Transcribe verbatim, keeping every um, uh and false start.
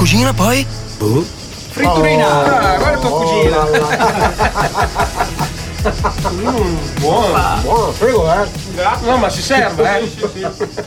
cucina poi? Uh. Fritturina! Oh, ah, guarda tua cugina! mm, buono, buono, prego, eh. No, ma si serve, eh.